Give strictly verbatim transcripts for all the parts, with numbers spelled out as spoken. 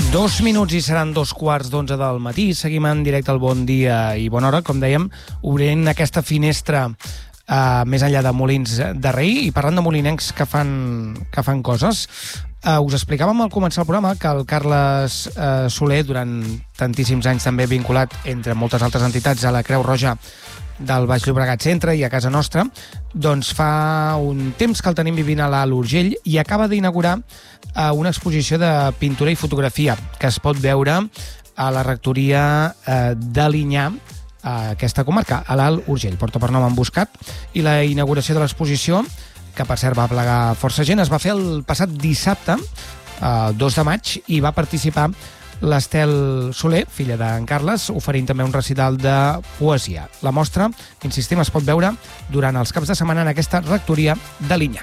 Dos minuts i seran dos quarts d'onze del matí. Seguim en directe al Bon Dia i Bona Hora, com dèiem, obrint aquesta finestra eh, més enllà de Molins de Rei i parlant de molinencs que fan, que fan coses. Eh, us explicàvem al començar el programa que el Carles eh, Soler, durant tantíssims anys també vinculat, entre moltes altres entitats, a la Creu Roja del Baix Llobregat Centre i a casa nostra, doncs fa un temps que el tenim vivint a l'Alt Urgell i acaba d'inaugurar eh, una exposició de pintura i fotografia que es pot veure a la rectoria eh, d'Alinyà, a aquesta comarca, a l'Alt Urgell. Porta per nom Emboscat, i la inauguració de l'exposició, que per cert va plegar força gent, es va fer el passat dissabte, eh, dos de maig, i va participar l'Estel Soler, filla d'en Carles, oferint també un recital de poesia. La mostra, insistim, es pot veure durant els caps de setmana en aquesta rectoria d'Alinyà.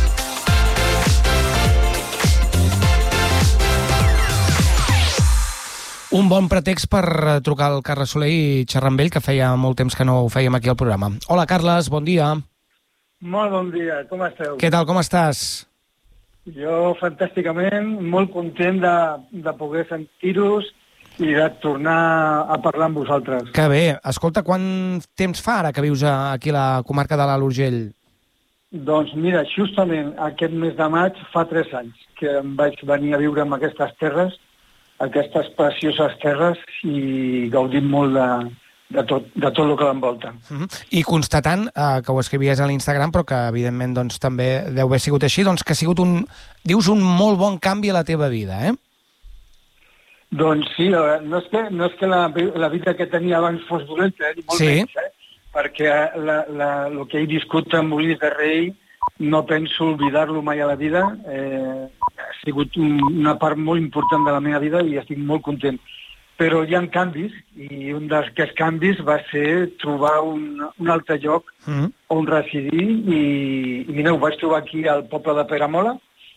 Un bon pretext per trucar al Carles Soler i xerrar amb ell, que feia molt temps que no ho fèiem aquí al programa. Hola, Carles, bon dia. Molt bon dia, com esteu? Què tal, com estàs? Jo, fantàsticament, molt content de, de poder sentir-vos i de tornar a parlar amb vosaltres. Que bé. Escolta, quant temps fa ara que vius aquí a la comarca de l'Alt Urgell? Doncs mira, justament aquest mes de maig fa tres anys que em vaig venir a viure en aquestes terres, aquestes precioses terres, i gaudim molt de, de, tot, de tot el que l'envolta. Uh-huh. I constatant eh, que ho escrivies a l'Instagram, però que evidentment doncs, també deu haver sigut així, doncs que ha sigut un, dius, un molt bon canvi a la teva vida, eh? Doncs sí, no és que, no és que la, la vida que tenia abans fos dolenta, eh? Ni molt sí. menys, eh? Perquè la, la, el que he viscut a Molins de Rei no penso oblidar-lo mai a la vida. Eh, ha sigut un, una part molt important de la meva vida i estic molt content. Però hi ha canvis, i un d'aquests canvis va ser trobar un, un altre lloc mm. on residir, i, i mireu, vaig trobar aquí al poble de Peramola,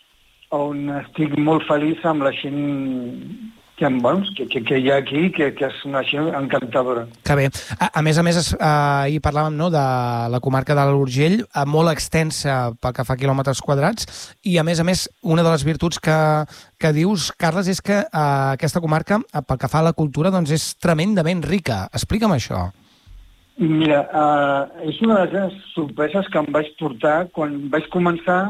on estic molt feliç amb la gent que, bueno, que, que, que hi ha aquí, que, que és una gent encantadora. Que bé. A, a més a més, eh, ahir parlàvem, no, de la comarca de l'Alt Urgell, eh, molt extensa pel que fa a quilòmetres quadrats, i a més a més, una de les virtuts que, que dius, Carles, és que eh, aquesta comarca, eh, pel que fa a la cultura, doncs és tremendament rica. Explica'm això. Mira, eh, és una de les sorpreses que em vaig portar quan vaig començar.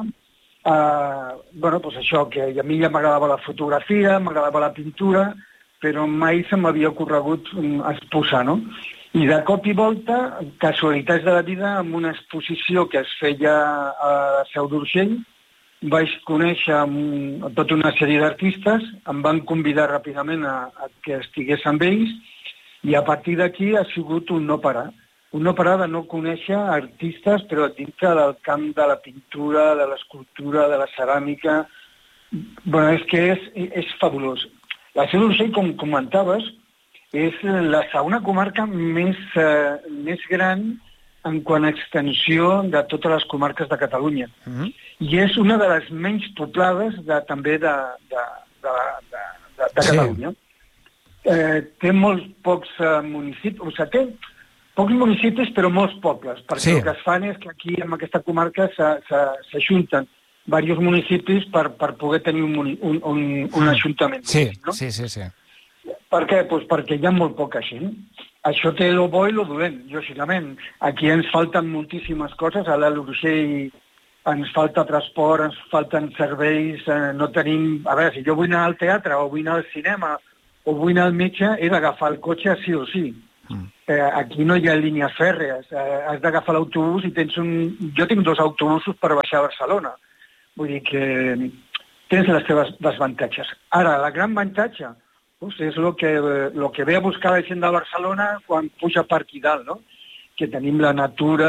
Uh, bueno, doncs això, que a mi ja m'agradava la fotografia, m'agradava la pintura, però mai se m'havia ocorregut um, exposar, no? I de cop i volta, casualitats de la vida, amb una exposició que es feia a Seu d'Urgell, vaig conèixer um, tota una sèrie d'artistes, em van convidar ràpidament a, a que estigués amb ells, i a partir d'aquí ha sigut un no parar. Un no parar de no conèixer artistes, però dintre del camp de la pintura, de l'escultura, de la ceràmica. Bueno, és que és, és fabulós. La Seu d'Urgell, com comentaves, és la segona comarca més, eh, més gran en quant a extensió de totes les comarques de Catalunya. Mm-hmm. I és una de les menys poblades de, també de, de, de, de, de, de Catalunya. Sí. Eh, té molts pocs eh, municipis, o sigui, té pocs municipis, però molts pobles, perquè sí. El que es fan és que aquí, en aquesta comarca, s'ajunten diversos municipis per, per poder tenir un, un, un, un ajuntament. Sí, no? sí, sí, sí. Per què? Pues perquè hi ha molt poca gent. Això té lo bo i lo dolent, lògicament. Aquí ens falten moltíssimes coses, a l'Alt Urgell ens falta transport, ens falten serveis, eh, no tenim... A veure, si jo vull anar al teatre, o vull anar al cinema, o vull anar al metge, he d'agafar el cotxe sí o sí. Mm. Eh, aquí no hi ha línies fèrrees, eh, has d'agafar l'autobús i tens un... Jo tinc dos autobusos per baixar a Barcelona, vull dir que tens les teves desavantatges. Ara, la gran avantatge pues, és el que, lo que ve a buscar la gent de Barcelona quan puja per aquí dalt, no? Que tenim la natura,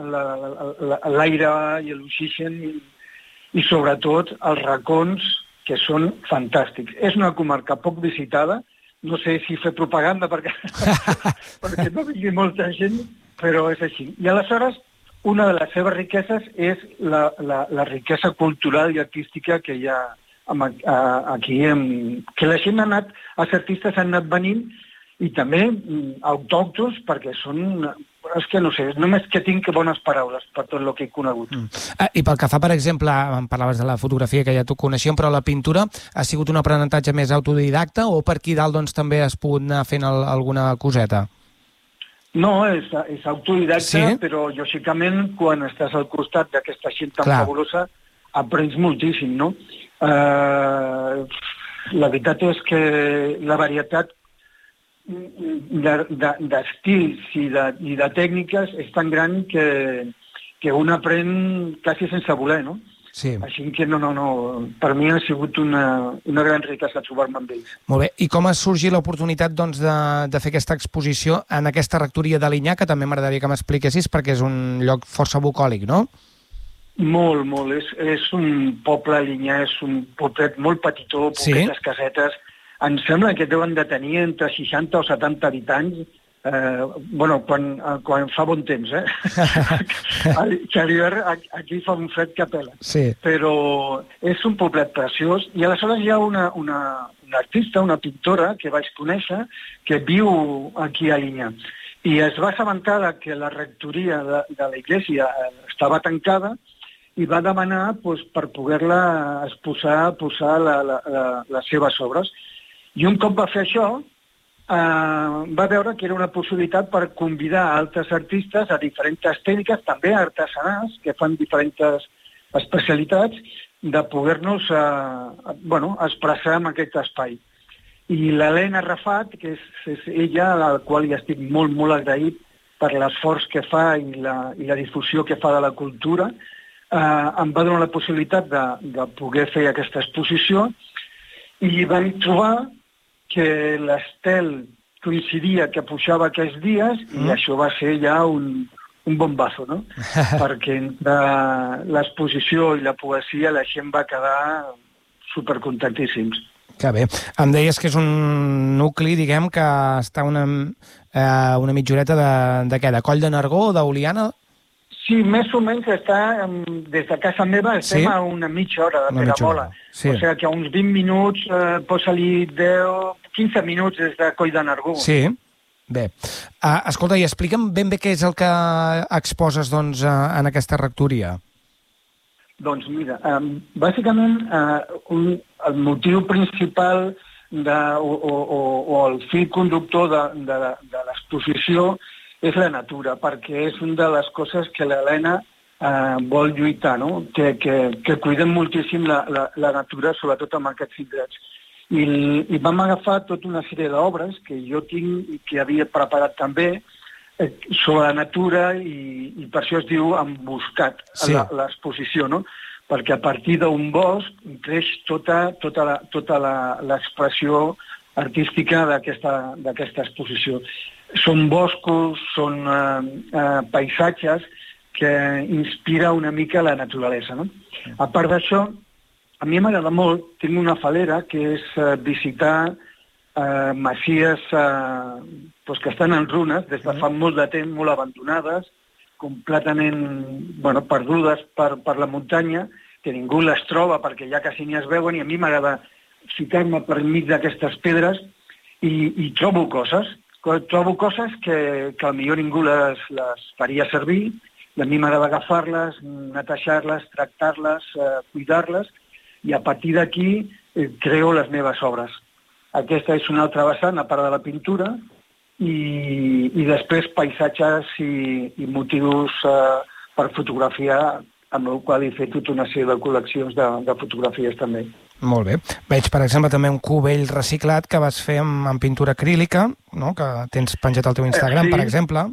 l'aire i l'oxigen i, i sobretot els racons, que són fantàstics. És una comarca poc visitada. No sé si fer propaganda perquè, perquè no vingui molta gent, però és així. I aleshores, una de les seves riqueses és la, la, la riquesa cultural i artística que hi ha aquí. Que la gent ha anat, els artistes han anat venint i també autòctons, perquè són... És que no sé, només que tinc bones paraules per tot el que he conegut. Mm. Ah, I pel que fa, per exemple, em parlaves de la fotografia, que ja t'ho coneixíem, però la pintura ha sigut un aprenentatge més autodidacta o per aquí dalt doncs, també has pogut anar fent el, alguna coseta? No, és, és autodidacta, sí? Però lògicament quan estàs al costat d'aquesta gent tan Clar. fabulosa aprens moltíssim, no? Uh, la veritat és que la varietat d'estils i, de, i de tècniques és tan gran que, que un aprèn quasi sense voler, no? Sí. Així que no, no, no, per mi ha sigut una, una gran riquesa trobar-me amb ells. Molt bé. I com ha sorgit l'oportunitat doncs, de, de fer aquesta exposició en aquesta rectoria d'Alinyà, que també m'agradaria que m'expliquessis, perquè és un lloc força bucòlic, no? Molt, molt. És, és un poble, Alinyà, és un poblet molt petitó, poquetes sí? casetes. Em sembla que deuen de tenir entre seixanta o setanta habitants, eh, bueno, quan, quan fa bon temps, eh? Que a l'hivern aquí fa un fred que pela. Sí. Però és un poblet preciós, i aleshores hi ha una, una, una artista, una pintora, que vaig conèixer, que viu aquí a Alinyà. I es va assabentar que la rectoria de, de la iglesia estava tancada i va demanar pues, per poder-la exposar, posar la, la, la, les seves obres. I un cop va fer això, eh, va veure que era una possibilitat per convidar altres artistes a diferents tècniques, també artesanals, que fan diferents especialitats, de poder-nos eh, bueno, expressar en aquest espai. I l'Helena Rafat, que és, és ella, a la qual hi estic molt, molt agraït per l'esforç que fa i la, i la difusió que fa de la cultura, eh, em va donar la possibilitat de, de poder fer aquesta exposició, i vam trobar que l'estel coincidia que pujava aquests dies mm. i això va ser ja un, un bombazo, no? Perquè entre l'exposició i la poesia la gent va quedar supercontentíssims. Que bé. Em deies que és un nucli, diguem, que està una, eh, una mitjoreta de, de què? De Coll de Nargó o d'Oliana? Sí, més o menys està, des de casa meva estem sí? a una mitja hora de Peramola. Sí. O sigui que a uns vint minuts, eh, posa-li deu, quinze minuts des de Coll de Nargó. Sí, bé. Uh, escolta, i explica'm ben bé què és el que exposes doncs, uh, en aquesta rectoria. Doncs mira, um, bàsicament uh, un, el motiu principal de, o, o, o, o el fil conductor de, de, de l'exposició és la natura, perquè és una de les coses que l'Helena eh, vol lluitar, no? que, que, que cuidem moltíssim la, la, la natura, sobretot amb aquests indrets. I, I vam agafar tota una sèrie d'obres que jo tinc i que havia preparat també eh, sobre la natura i, i per això es diu emboscat sí. l'exposició, no? Perquè a partir d'un bosc creix tota, tota, la, tota la, l'expressió artística d'aquesta, d'aquesta exposició. Són boscos, són eh, eh, paisatges que inspira una mica la naturalesa, no? A part d'això, a mi m'agrada molt, tinc una falera que és eh, visitar eh, masies eh, pues que estan en runes des de fa molt de temps, molt abandonades, completament bueno, perdudes per, per la muntanya, que ningú les troba perquè ja quasi ni es veuen, i a mi m'agrada ficar-me per mig d'aquestes pedres i, i trobo coses. Trobo coses que, que potser ningú les, les faria servir, i a mi m'agrada agafar-les, netejar-les, tractar-les, eh, cuidar-les, i a partir d'aquí eh, creo les meves obres. Aquesta és una altra vessant, a part de la pintura, i, i després paisatges i, i motius eh, per fotografiar, amb el qual he fet tota una sèrie de col·leccions de, de fotografies també. Molt bé. Veig, per exemple, també un cubell reciclat que vas fer amb, amb pintura acrílica, no? Que tens penjat al teu Instagram, eh, sí. per exemple.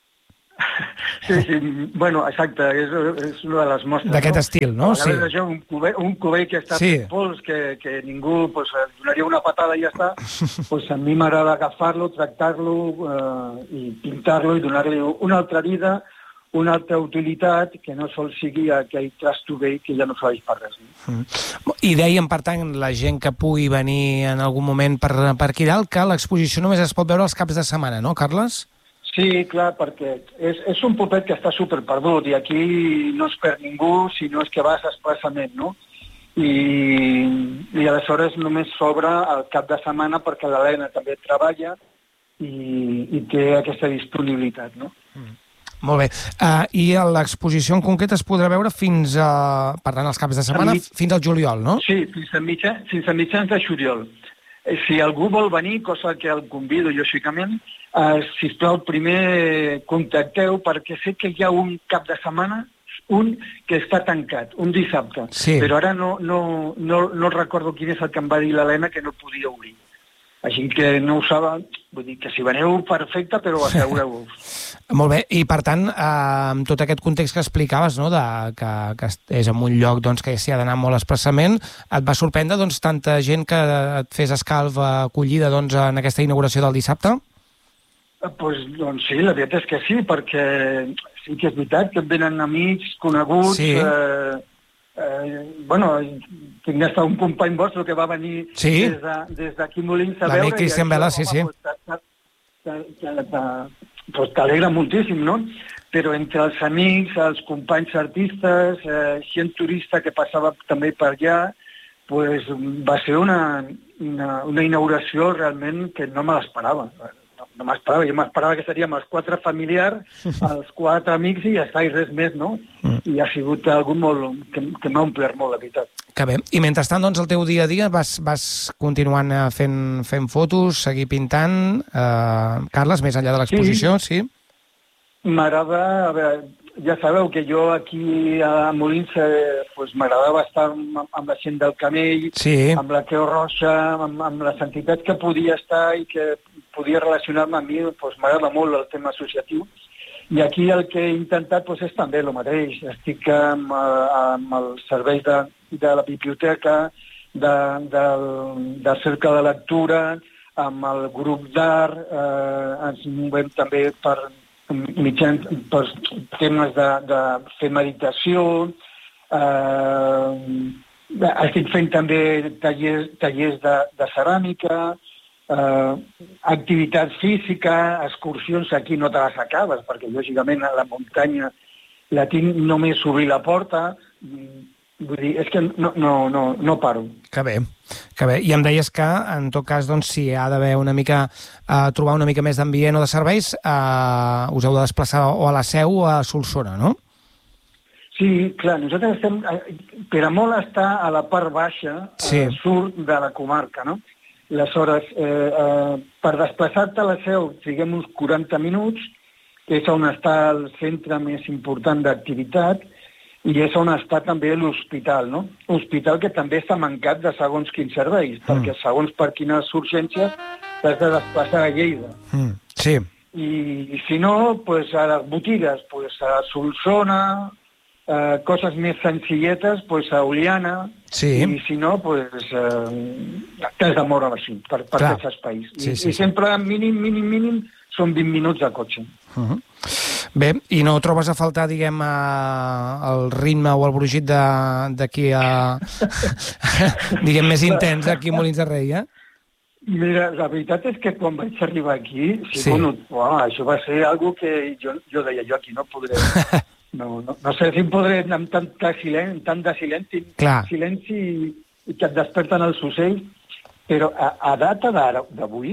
Sí, sí, bueno, exacte, és, és una de les mostres. D'aquest no? estil, no? A vegades sí. Això, un, cubell, un cubell que està sí. fet pols, que, que ningú pues, donaria una patada i ja està, pues, a mi m'agrada agafar-lo, tractar-lo eh, i pintar-lo i donar-li una altra vida, una altra utilitat que no sol sigui aquell trasto vell que ja no serveix per res. No? Mm. I dèiem, per tant, la gent que pugui venir en algun moment per, per aquí dalt, que l'exposició només es pot veure els caps de setmana, no, Carles? Sí, clar, perquè és, és un poblet que està superperdut i aquí no es perd ningú, sinó és que vas expressament, no? I, i aleshores només s'obre el cap de setmana perquè l'Helena també treballa i, i té aquesta disponibilitat, no? Mm. Molt bé. Uh, I l'exposició en concret es podrà veure fins a, per tant, els caps de setmana, mi... fins al juliol, no? Sí, fins a, mitja, fins a mitjans de juliol. Si algú vol venir, cosa que el convido, lògicament, uh, sisplau, primer contacteu, perquè sé que hi ha un cap de setmana, un que està tancat, un dissabte. Sí. Però ara no, no, no, no recordo quin és el que em va dir l'Helena que no podia obrir. Així que no ho saben, vull dir que si veneu perfecte, però assegureu-vos. Molt bé, i per tant, eh, amb tot aquest context que explicaves, no, de, que, que és en un lloc doncs, que s'hi ha d'anar molt expressament, et va sorprendre doncs, tanta gent que et fes escalf acollida doncs, en aquesta inauguració del dissabte? Pues, doncs sí, la veritat és que sí, perquè sí que és veritat que venen amics, coneguts... Sí. Eh, Eh, bueno, tinc hasta un company vostre que va venir sí. des d'aquí Molins a veure... L'amic Cristian Vela, sí, sí. Pues t'alegra moltíssim, no? Però entre els amics, els companys artistes, eh, gent turista que passava també per allà, pues va ser una, una, una inauguració realment que no me l'esperava. No, no m'esperava, jo m'esperava que seríem els quatre familiars, els quatre amics i ja està, i res més, no? Mm. I ha sigut algú molt, que, que m'ha omplert molt, la veritat. Que bé. I mentrestant, doncs, el teu dia a dia vas, vas continuant fent, fent fotos, seguir pintant. Uh, Carles, més enllà de l'exposició, sí? sí? M'agrada, a veure, ja sabeu que jo aquí a Molins eh, pues, m'agradava estar amb, amb la gent del Camell, sí. amb la Creu Roja, amb, amb les entitats que podia estar i que podia relacionar-me amb mi, pues, m'agrada molt el tema associatiu. I aquí el que he intentat pues, és també el mateix. Estic amb, amb els serveis de, de la biblioteca, de, del, del cercle de lectura, amb el grup d'art, eh, ens movem també per mitjans, per temes de, de fer meditació, eh, estic fent també tallers, tallers de, de ceràmica, eh, activitat física, excursions, aquí no te les acabes, perquè lògicament a la muntanya la tinc només obrir la porta, vull dir, és que no, no, no, no paro. Que bé, que bé. I em deies que, en tot cas, doncs, si ha d'haver una mica, eh, trobar una mica més d'ambient o de serveis, eh, us heu de desplaçar o a la Seu o a Solsona, no? Sí, clar, nosaltres estem... Peramola està a la part baixa, sí. al sud de la comarca, no? Aleshores, eh, eh, per desplaçar-te a la Seu, siguem uns quaranta minuts, que és on està el centre més important d'activitat, i és on està també l'hospital, no? Hospital que també està mancat de segons quins serveis, mm. perquè segons per quines urgències t'has de desplaçar a Lleida. Mm. Sí. I, i si no, pues, a les botigues, pues, a Solsona, eh, coses més senzilletes, pues, a Oliana, sí. i si no, pues, eh, t'has de moure així, per, per aquests espais. Sí, I, sí, I sempre mínim, mínim, mínim, són vint minuts de cotxe. Uh-huh. Bé, i no trobes a faltar, diguem, el ritme o el brugit d'aquí a... diguem, més intens aquí a Molins de Rei, eh? Mira, la veritat és que quan vaig arribar aquí, sí, sí. Bueno, uau, això va ser algo que jo, jo deia, jo aquí no podré... No, no, no sé si em podré amb tant de silenci, tant de silenci, silenci i, i que et desperten els ocells, però a, a data d'avui,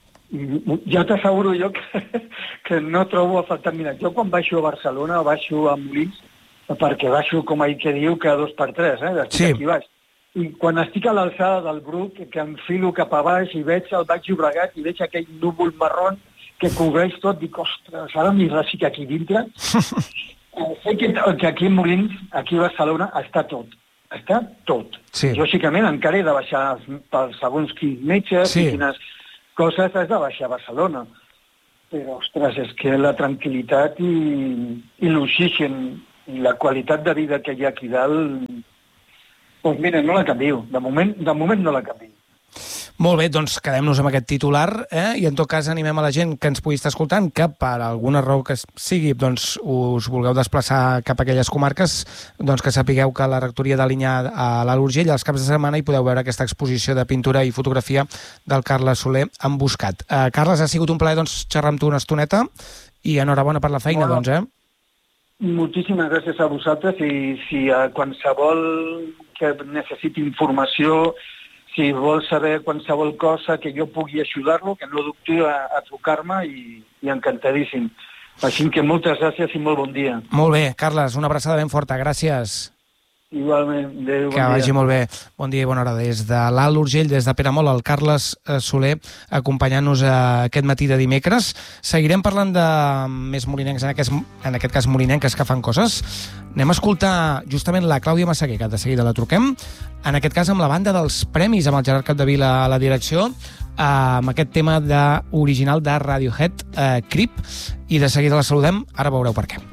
ja t'asseguro jo que, que no trobo a faltar. Mira, jo quan baixo a Barcelona, baixo a Molins, perquè baixo, com ell que diu, que a dos per tres, eh? Estic sí. aquí baix. I quan estic a l'alçada del Bruc, que enfilo cap a baix i veig el Baix Llobregat i veig aquell núvol marró que cobreix tot, dic, ostres, ara m'hi resic aquí dintre. Sé que, que aquí a Molins, aquí a Barcelona, està tot. Està tot. Sí. Lògicament, encara he de baixar per segons quins metges sí. i quines coses has de baixar a Barcelona. Però, ostres, és que la tranquil·litat i, i l'oxigen i la qualitat de vida que hi ha aquí dalt, doncs mira, no la canvio. De moment, de moment no la canvio. Molt bé, doncs quedem-nos amb aquest titular, eh? I en tot cas animem a la gent que ens pugui estar escoltant que per alguna raó que sigui doncs us vulgueu desplaçar cap a aquelles comarques, doncs que sapigueu que la rectoria d'Alinyà a l'Alt Urgell els caps de setmana hi podeu veure aquesta exposició de pintura i fotografia del Carles Soler Emboscat. Eh, Carles, ha sigut un plaer doncs, xerrar amb tu una estoneta i enhorabona per la feina, bueno, doncs, eh? Moltíssimes gràcies a vosaltres i si a qualsevol que necessiti informació, si vol saber qualsevol cosa que jo pugui ajudar-lo, que no dubti a, a trucar-me i, i encantadíssim. Així que moltes gràcies i molt bon dia. Molt bé, Carles, una abraçada ben forta, gràcies. Igualment, adéu, bon que vagi dia. molt bé. Bon dia i bona hora. Des de l'Alt Urgell, des de Peramola, el Carles Soler acompanyant-nos aquest matí de dimecres. Seguirem parlant de més molinencs, en aquest, en aquest cas molinenques que fan coses. Anem a escoltar justament la Clàudia Massaguer, que de seguida la truquem, en aquest cas amb la banda dels Premis, amb el Gerard Capdevila a la direcció, amb aquest tema de, original de Radiohead, eh, Creep, i de seguida la saludem, ara veureu per què.